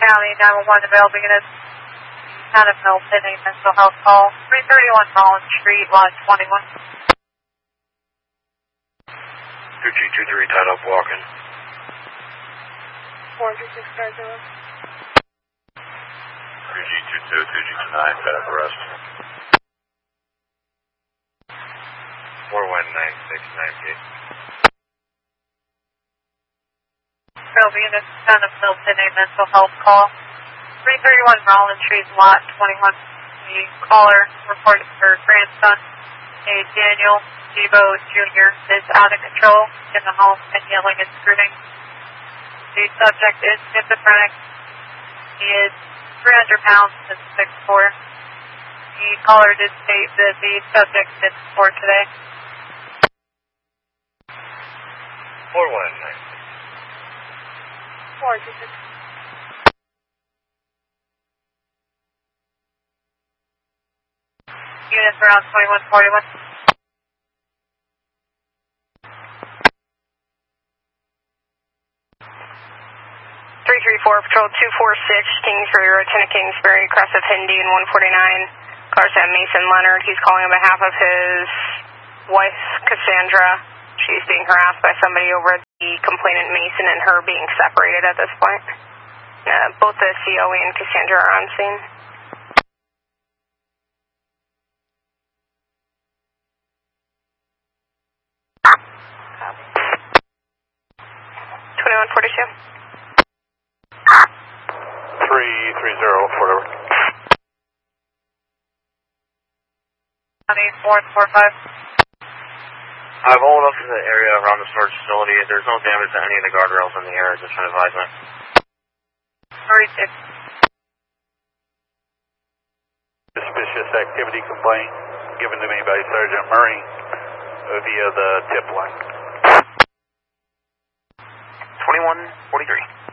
County 911 available units. Town of Milton, a mental health call. 331 Collins Street, Lot 21. 2323 tied up walking. 43650. 3G22, 2G29 tied up arrest. 419698. Available units. Town of Milton, a mental health call. 331 Rollins Street, Lot 21. The caller reported her grandson, a Daniel Debo Jr., is out of control in the home and yelling and screaming. The subject is schizophrenic. He is 300 pounds and 6'4". The caller did state that the subject did report today. 4196. 426. Units around 2141. 334 Patrol 246, Kingsbury Road, Lieutenant Kingsbury, cross of Hindi and 149. Cars at Mason Leonard. He's calling on behalf of his wife, Cassandra. She's being harassed by somebody over at the complainant Mason and her being separated at this point. Both the COE and Cassandra are on scene. Copy. 2142. 330, whatever. 445. I've rolled up to the area around the storage facility. There's no damage to any of the guardrails in the area. Just an advisement. 36. Suspicious activity complaint given to me by Sergeant Murray via the tip line. 2143.